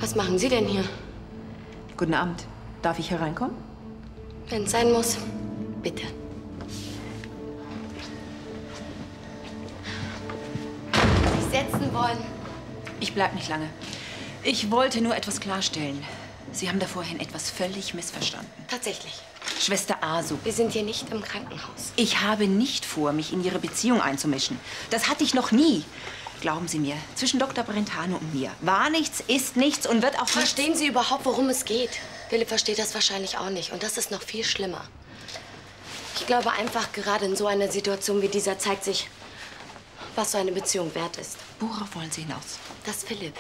Was machen Sie denn hier? Guten Abend. Darf ich hereinkommen? Wenn es sein muss, bitte. Sich setzen wollen. Ich bleib nicht lange. Ich wollte nur etwas klarstellen. Sie haben da vorhin etwas völlig missverstanden. Tatsächlich. Schwester Asu. Wir sind hier nicht im Krankenhaus. Ich habe nicht vor, mich in Ihre Beziehung einzumischen. Das hatte ich noch nie. Glauben Sie mir, zwischen Dr. Brentano und mir war nichts, ist nichts und wird auch nichts. Verstehen Sie überhaupt, worum es geht? Philipp versteht das wahrscheinlich auch nicht. Und das ist noch viel schlimmer. Ich glaube einfach, gerade in so einer Situation wie dieser zeigt sich, was so eine Beziehung wert ist. Worauf wollen Sie hinaus? Dass Philipp